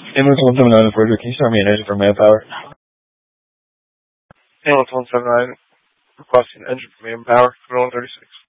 Ambulance 179 in Frederick, can you start me an engine for manpower? Ambulance 179 requesting engine for manpower, 136.